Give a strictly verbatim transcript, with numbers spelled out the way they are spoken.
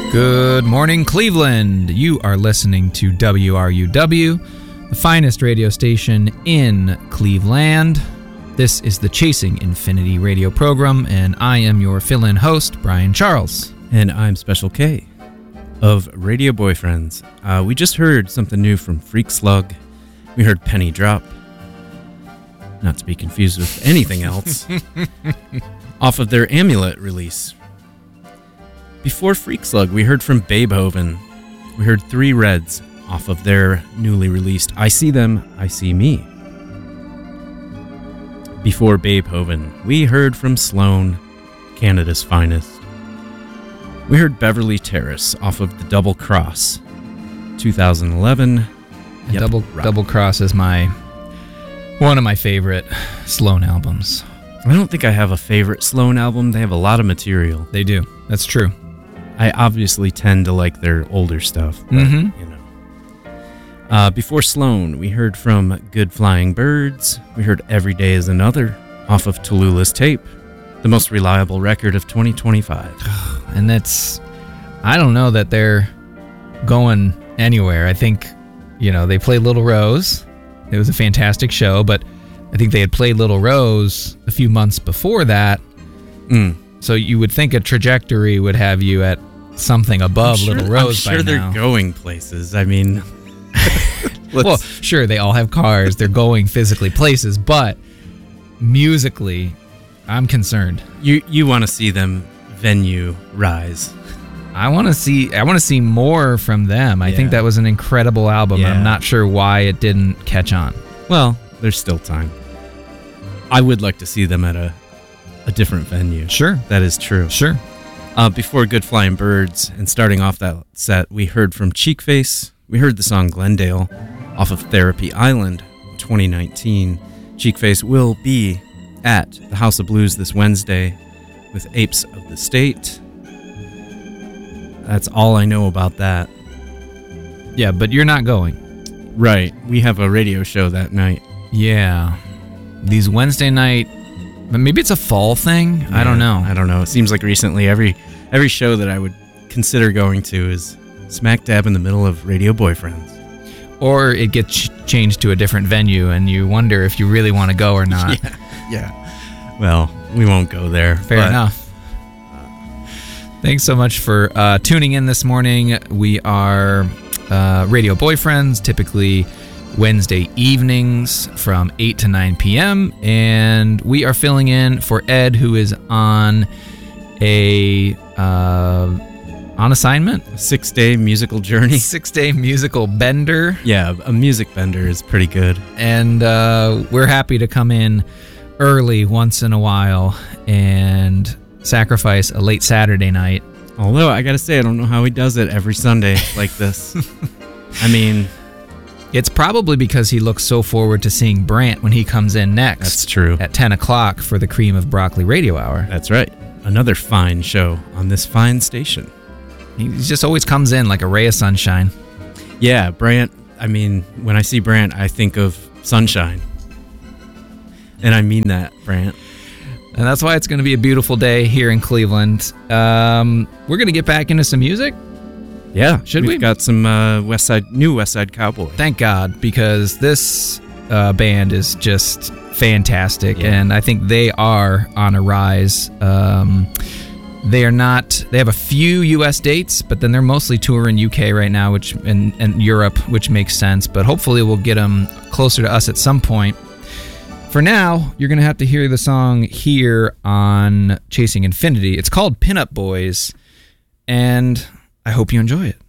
Good morning, Cleveland. You are listening to W R U W, the finest radio station in Cleveland. This is the Chasing Infinity radio program, and I am your fill-in host, Brian Charles. And I'm Special K of Radio Boyfriends. Uh, we just heard something new from Freak Slug. We heard Penny Drop, not to be confused with anything else, off of their Amulet release. Before Freak Slug, we heard from Beethoven. We heard Three Reds off of their newly released I See Them, I See Me. Before Beethoven, we heard from Sloan, Canada's finest. We heard Beverly Terrace off of the Double Cross, two thousand eleven. Yep, Double rock. Double Cross is my one of my favorite Sloan albums. I don't think I have a favorite Sloan album. They have a lot of material. They do. That's true. I obviously tend to like their older stuff, but, Mm-hmm. you know. Uh, before Sloan, we heard from Good Flying Birds. We heard Every Day Is Another off of Tallulah's Tape, the most reliable record of twenty twenty-five. And that's, I don't know that they're going anywhere. I think, you know, they played Little Rose. It was a fantastic show, but I think they had played Little Rose a few months before that. Mm. So you would think a trajectory would have you at something above I'm sure, Little Rose I'm sure by they're now. going places. I mean, Well, sure, they all have cars. They're going physically places, but musically, I'm concerned. you you want to see them venue rise. I want to see. I want to see more from them. I Yeah. think that was an incredible album. Yeah. I'm not sure why it didn't catch on. Well, there's still time. I would like to see them at a a different venue. Sure, That is true. sure. Uh, before Good Flying Birds, and starting off that set, we heard from Cheekface. We heard the song Glendale off of Therapy Island twenty nineteen. Cheekface will be at the House of Blues this Wednesday with Apes of the State. That's all I know about that. Yeah, but you're not going. Right. We have a radio show that night. Yeah, these Wednesday night. But maybe it's a fall thing. I don't know. I don't know. It seems like recently every every show that I would consider going to is smack dab in the middle of Radio Boyfriends. Or it gets ch- changed to a different venue, and you wonder if you really want to go or not. Yeah. Yeah. Well, we won't go there. Fair but enough. Thanks so much for uh, tuning in this morning. We are uh, Radio Boyfriends, typically Wednesday evenings from eight to nine p.m. And we are filling in for Ed, who is on a uh, on assignment. A six-day musical journey. Six-day musical bender. Yeah, a music bender is pretty good. And uh, we're happy to come in early once in a while and sacrifice a late Saturday night. Although, I gotta say, I don't know how he does it every Sunday like this. I mean... It's probably because he looks so forward to seeing Brant when he comes in next. That's true. At ten o'clock for the Cream of Broccoli Radio Hour. That's right. Another fine show on this fine station. He just always comes in like a ray of sunshine. Yeah, Brant, I mean, when I see Brant, I think of sunshine. And I mean that, Brant. And that's why it's going to be a beautiful day here in Cleveland. Um, we're going to get back into some music. Yeah, Should we've we? got some uh, West Side, new West Side Cowboy. Thank God, because this uh, band is just fantastic, Yeah. and I think they are on a rise. Um, they are not. They have a few U S dates, but then they're mostly touring U K right now, which and, and Europe, which makes sense. But hopefully, we'll get them closer to us at some point. For now, you're going to have to hear the song here on Chasing Infinity. It's called Pinup Boys, and I hope you enjoy it.